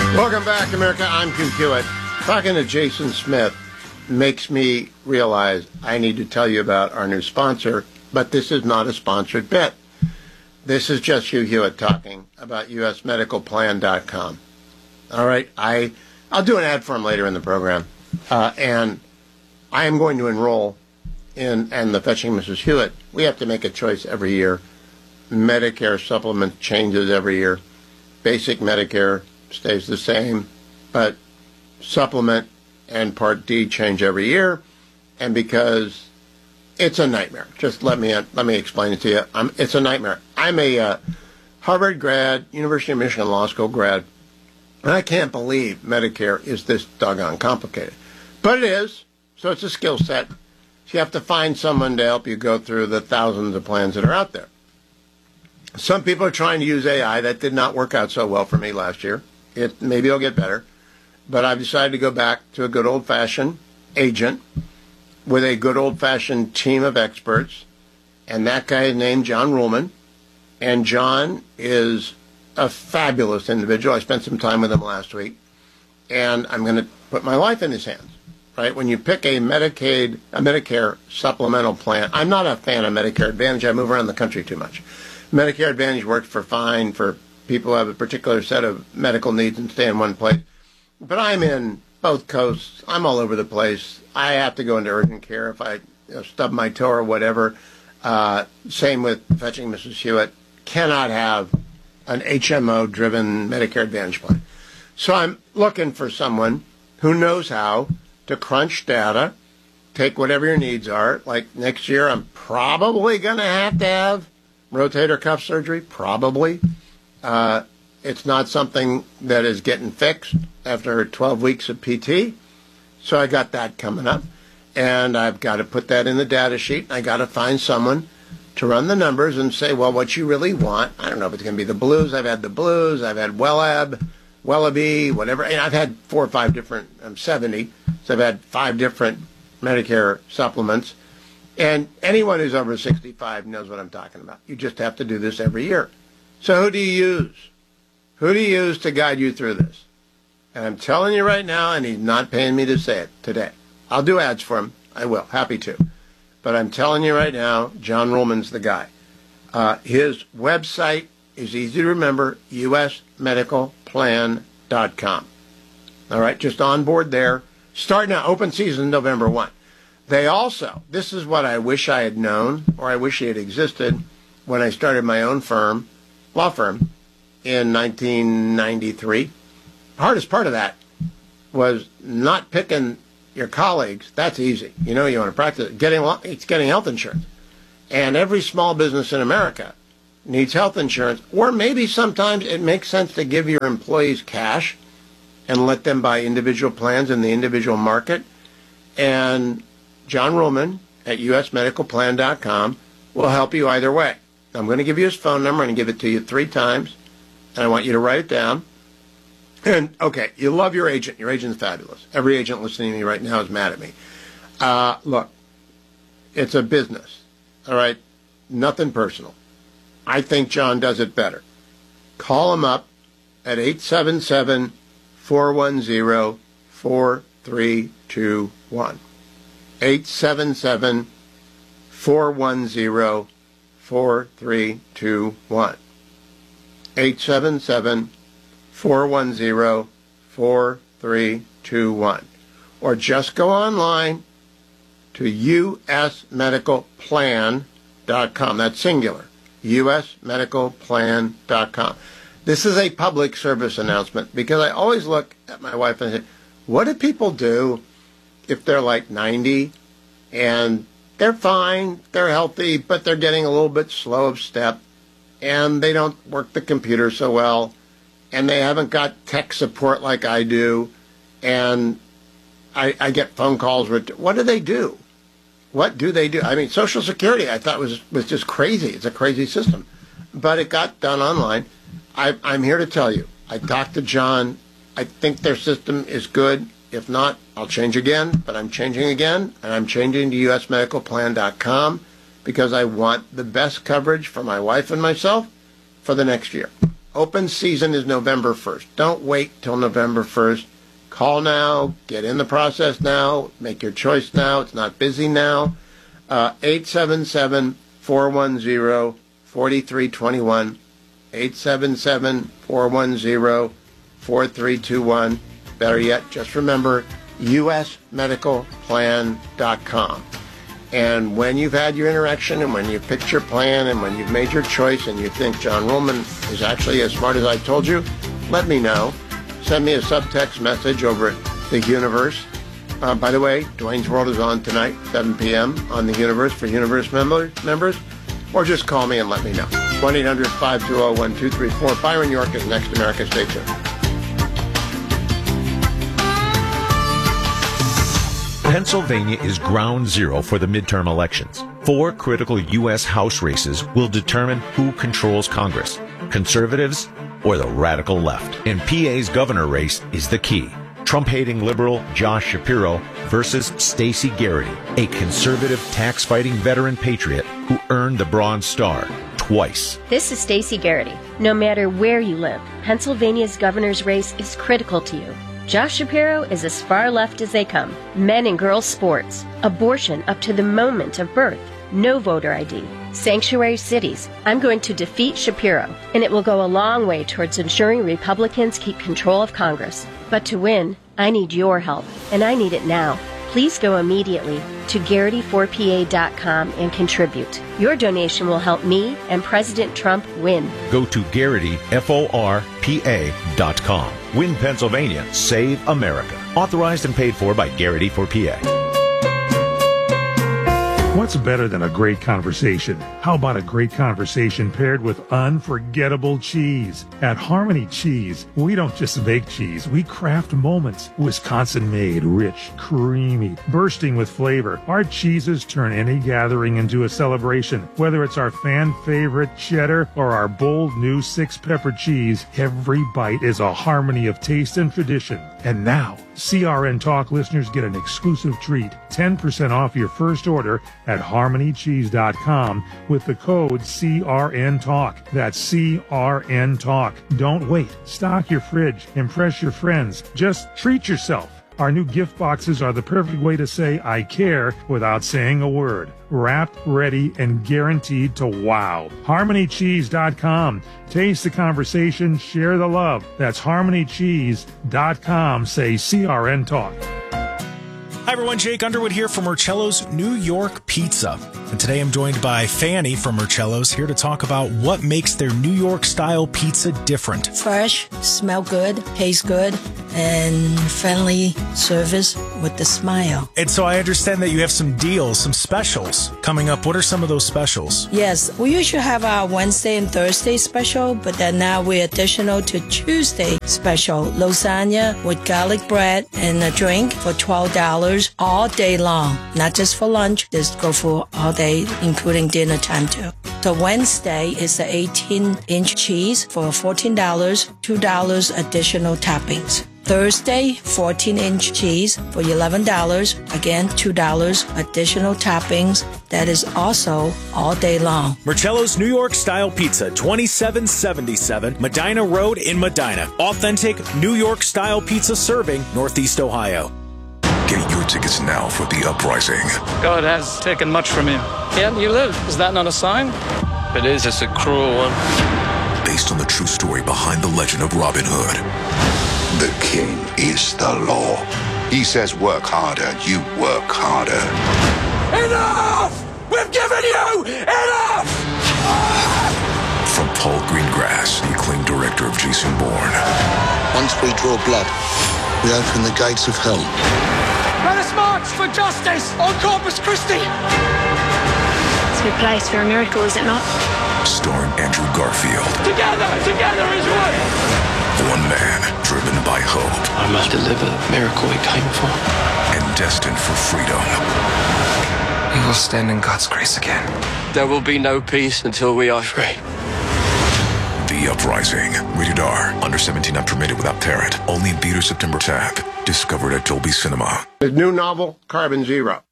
Welcome back, America. I'm Kim Hewitt. Talking to Jason Smith makes me realize I need to tell you about our new sponsor, but this is not a sponsored bit. This is just Hugh Hewitt talking about usmedicalplan.com. All right, I'll do an ad for him later in the program, and I am going to enroll in, and the Fetching Mrs. Hewitt, we have to make a choice every year. Medicare supplement changes every year. Basic Medicare stays the same, but supplement and Part D change every year, and because it's a nightmare. Just let me explain it to you. It's a nightmare. I'm a Harvard grad, University of Michigan Law School grad, and I can't believe Medicare is this doggone complicated. But it is, so it's a skill set. So you have to find someone to help you go through the thousands of plans that are out there. Some people are trying to use AI. That did not work out so well for me last year. Maybe it'll get better. But I've decided to go back to a good old-fashioned agent with a good old-fashioned team of experts. And that guy is named John Ruhlman. And John is a fabulous individual. I spent some time with him last week. And I'm going to put my life in his hands. Right? When you pick a Medicare supplemental plan, I'm not a fan of Medicare Advantage. I move around the country too much. Medicare Advantage works fine for people who have a particular set of medical needs and stay in one place. But I'm in both coasts. I'm all over the place. I have to go into urgent care if I stub my toe or whatever. Same with Fetching Mrs. Hewitt. Cannot have an HMO-driven Medicare Advantage plan. So I'm looking for someone who knows how to crunch data, take whatever your needs are. Like next year, I'm probably going to have rotator cuff surgery, probably. It's not something that is getting fixed after 12 weeks of PT. So I got that coming up. And I've got to put that in the data sheet. I got to find someone to run the numbers and say, well, what you really want. I don't know if it's going to be the Blues. I've had the Blues. I've had Wellaby, whatever. And I've had 4 or 5 different, I'm 70. So I've had 5 different Medicare supplements. And anyone who's over 65 knows what I'm talking about. You just have to do this every year. So who do you use? Who do you use to guide you through this? And I'm telling you right now, and he's not paying me to say it today. I'll do ads for him. I will. Happy to. But I'm telling you right now, John Ruhlman's the guy. His website is easy to remember, usmedicalplan.com. All right, just on board there. Start now. Open season November 1. They also, this is what I wish I had known, or I wish it had existed, when I started my own law firm, in 1993. The hardest part of that was not picking your colleagues. That's easy. You want to practice it. It's getting health insurance. And every small business in America needs health insurance. Or maybe sometimes it makes sense to give your employees cash and let them buy individual plans in the individual market. And John Ruhlman at usmedicalplan.com will help you either way. I'm going to give you his phone number. I'm going to give it to you 3 times. And I want you to write it down. And, okay, you love your agent. Your agent's fabulous. Every agent listening to me right now is mad at me. Look, it's a business, all right? Nothing personal. I think John does it better. Call him up at 877-410-4321. 877-410-4321. 877-410-4321. Or just go online to usmedicalplan.com. That's singular. usmedicalplan.com. This is a public service announcement because I always look at my wife and say, what do people do if they're like 90 and they're fine, they're healthy, but they're getting a little bit slow of step and they don't work the computer so well and they haven't got tech support like I do, and I get phone calls. What do they do? What do they do? I mean, Social Security I thought was just crazy. It's a crazy system. But it got done online. I'm here to tell you, I talked to John. I think their system is good. If not, I'll change again. But I'm changing again, and I'm changing to usmedicalplan.com because I want the best coverage for my wife and myself for the next year. Open season is November 1st. Don't wait till November 1st. Call now. Get in the process now. Make your choice now. It's not busy now. 877-410-4321. 877-410-4321. Better yet, just remember, usmedicalplan.com. And when you've had your interaction and when you've picked your plan and when you've made your choice and you think John Ruhlman is actually as smart as I told you, let me know. Send me a subtext message over at The Universe. By the way, Dwayne's World is on tonight, 7 p.m. on The Universe for Universe members. Or just call me and let me know. 1-800-520-1234. Byron York is next. America, stay tuned. Pennsylvania is ground zero for the midterm elections. 4 critical U.S. House races will determine who controls Congress, conservatives or the radical left. And PA's governor race is the key. Trump-hating liberal Josh Shapiro versus Stacey Garrity, a conservative tax-fighting veteran patriot who earned the Bronze Star twice. This is Stacey Garrity. No matter where you live, Pennsylvania's governor's race is critical to you. Josh Shapiro is as far left as they come. Men and girls sports, abortion up to the moment of birth, no voter ID, sanctuary cities. I'm going to defeat Shapiro, and it will go a long way towards ensuring Republicans keep control of Congress. But to win, I need your help, and I need it now. Please go immediately to Garrity4PA.com and contribute. Your donation will help me and President Trump win. Go to GarrityForPA.com. Win Pennsylvania, save America. Authorized and paid for by Garrity4PA. What's better than a great conversation? How about a great conversation paired with unforgettable cheese? At Harmony Cheese, we don't just make cheese, we craft moments. Wisconsin-made, rich, creamy, bursting with flavor. Our cheeses turn any gathering into a celebration. Whether it's our fan-favorite cheddar or our bold new 6-pepper cheese, every bite is a harmony of taste and tradition. And now, CRN Talk listeners get an exclusive treat, 10% off your first order at harmonycheese.com with the code CRN Talk. That's CRN Talk. Don't wait. Stock your fridge. Impress your friends. Just treat yourself. Our new gift boxes are the perfect way to say I care without saying a word. Wrapped, ready, and guaranteed to wow. HarmonyCheese.com. Taste the conversation, share the love. That's HarmonyCheese.com. Say CRN Talk. Hi everyone, Jake Underwood here from Marcello's New York Pizza. And today I'm joined by Fanny from Marcello's here to talk about what makes their New York style pizza different. Fresh, smell good, taste good, and friendly service with the smile. And so I understand that you have some deals, some specials coming up. What are some of those specials? Yes, we usually have our Wednesday and Thursday special, but then now we're additional to Tuesday special. Lasagna with garlic bread and a drink for $12 all day long. Not just for lunch, just go for all day, including dinner time too. So Wednesday is the 18-inch cheese for $14, $2 additional toppings. Thursday, 14-inch cheese for $11. Again, $2 additional toppings. That is also all day long. Marcello's New York Style Pizza, 2777 Medina Road in Medina. Authentic New York Style Pizza serving Northeast Ohio. Get your tickets now for The Uprising. God has taken much from you. Yet you live. Is that not a sign? It is. It's a cruel one. Based on the true story behind the legend of Robin Hood. The king is the law. He says work harder, you work harder. Enough! We've given you enough! From Paul Greengrass, the acclaimed director of Jason Bourne. Once we draw blood, we open the gates of hell. Let us march for justice on Corpus Christi! It's a good place for a miracle, is it not? Starring Andrew Garfield. Together is one! One man driven by hope. I must deliver the miracle we came for. And destined for freedom. We will stand in God's grace again. There will be no peace until we are free. The Uprising. Rated R. Under 17 not permitted without parent. Only in theaters September 10th. Discovered at Dolby Cinema. His new novel, Carbon Zero.